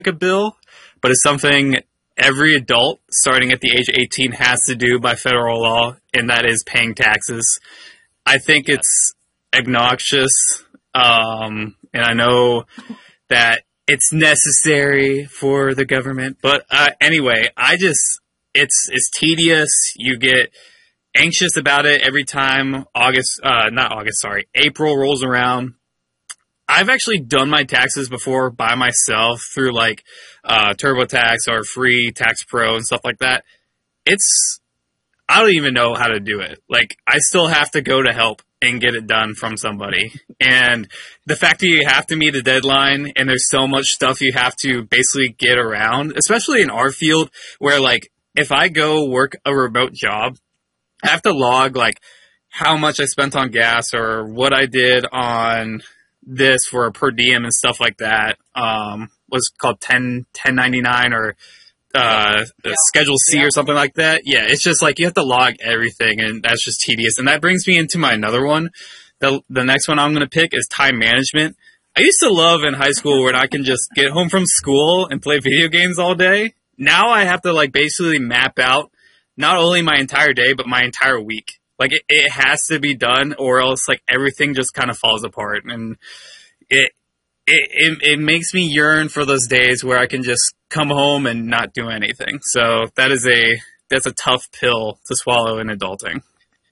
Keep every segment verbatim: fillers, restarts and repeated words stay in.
a bill, but it's something every adult starting at the age of eighteen has to do by federal law, and that is paying taxes. I think it's obnoxious, um, and I know that it's necessary for the government, but uh, anyway, I just, it's it's tedious. You get anxious about it every time August, uh, not August, sorry, April rolls around. I've actually done my taxes before by myself through like uh, TurboTax or Free Tax Pro and stuff like that. It's, I don't even know how to do it. Like, I still have to go to help and get it done from somebody. And the fact that you have to meet a deadline and there's so much stuff you have to basically get around, especially in our field where like if I go work a remote job, I have to log like how much I spent on gas or what I did on this for a per diem and stuff like that. Um, what's it called ten ninety-nine or uh, yeah. Schedule C yeah. or something like that. Yeah, it's just like you have to log everything, and that's just tedious. And that brings me into my another one. The the next one I'm going to pick is time management. I used to love in high school when I can just get home from school and play video games all day. Now I have to like basically map out not only my entire day, but my entire week. Like, it, it has to be done, or else, like, everything just kind of falls apart. And it, it it it makes me yearn for those days where I can just come home and not do anything. So that is a that's a tough pill to swallow in adulting.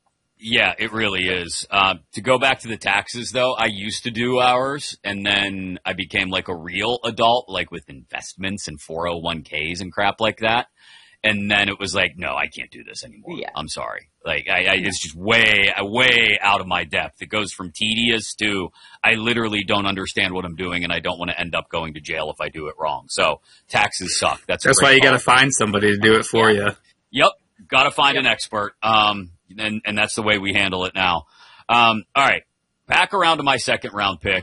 Yeah, it really is. Uh, to go back to the taxes, though, I used to do hours, and then I became, like, a real adult, like, with investments and four oh one k's and crap like that. And then it was like, no, I can't do this anymore. Yeah. I'm sorry. Like, I, I, it's just way, way out of my depth. It goes from tedious to I literally don't understand what I'm doing, and I don't want to end up going to jail if I do it wrong. So taxes suck. That's that's why you got to find somebody to do it for yeah. you. Yep, got to find yep. an expert. Um, and and that's the way we handle it now. Um, all right, back around to my second round pick.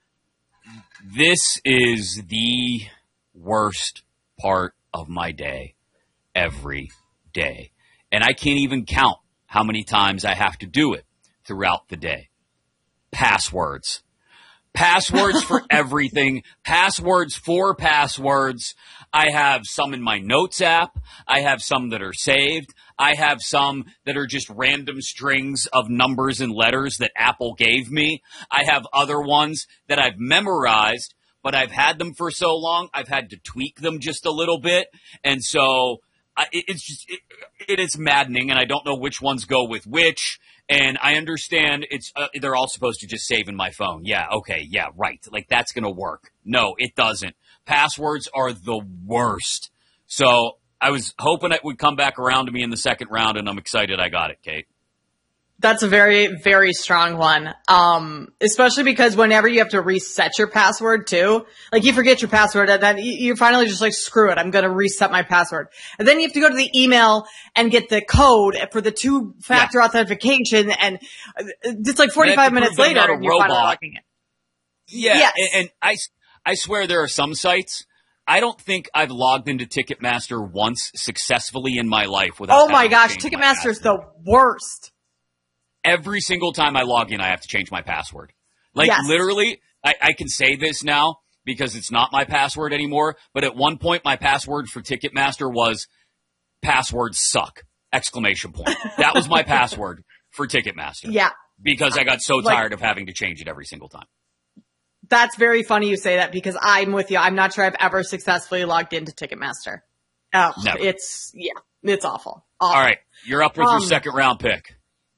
This is the worst part of my day. Every day. And I can't even count how many times I have to do it throughout the day. Passwords. Passwords for everything. Passwords for passwords. I have some in my notes app. I have some that are saved. I have some that are just random strings of numbers and letters that Apple gave me. I have other ones that I've memorized, but I've had them for so long, I've had to tweak them just a little bit. And so I, it's just, it, it is maddening, and I don't know which ones go with which, and I understand it's, uh, they're all supposed to just save in my phone. Yeah, okay, yeah, right. Like, that's going to work. No, it doesn't. Passwords are the worst. So I was hoping it would come back around to me in the second round, and I'm excited I got it, Kate. That's a very, very strong one. Um, especially because whenever you have to reset your password too, like you forget your password and then you're finally just like, screw it, I'm going to reset my password. And then you have to go to the email and get the code for the two-factor yeah. authentication, and it's like forty-five minutes later and you're finally logging in. Yeah, yes. and, and I, I swear there are some sites, I don't think I've logged into Ticketmaster once successfully in my life without Oh my gosh, Ticketmaster is the worst. Every single time I log in, I have to change my password. Like, yes. literally, I, I can say this now because it's not my password anymore, but at one point, my password for Ticketmaster was passwords suck, exclamation point. That was my password for Ticketmaster. Yeah. Because I got so like, tired of having to change it every single time. That's very funny you say that because I'm with you. I'm not sure I've ever successfully logged into Ticketmaster. Oh, Never. it's, yeah, it's awful. awful. All right, you're up with um, your second round pick.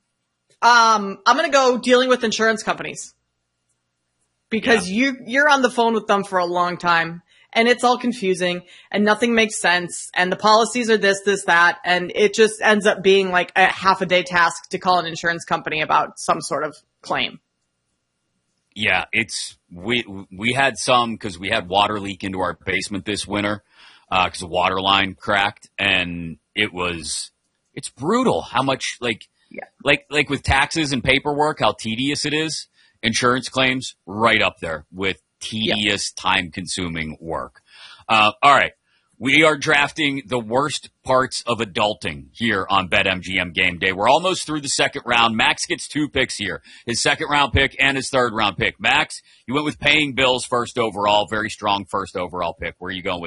Um, I'm going to go dealing with insurance companies because yeah. you, you're on the phone with them for a long time and it's all confusing and nothing makes sense. And the policies are this, this, that. And it just ends up being like a half a day task to call an insurance company about some sort of claim. Yeah, it's, we, we had some because we had water leak into our basement this winter uh, cause the water line cracked, and it was, it's brutal how much like, Yeah. Like like with taxes and paperwork, how tedious it is. Insurance claims, right up there with tedious, yep. time-consuming work. Uh, all right. We are drafting the worst parts of adulting here on BetMGM Game Day. We're almost through the second round. Max gets two picks here, his second round pick and his third round pick. Max, you went with paying bills first overall, very strong first overall pick. Where are you going with?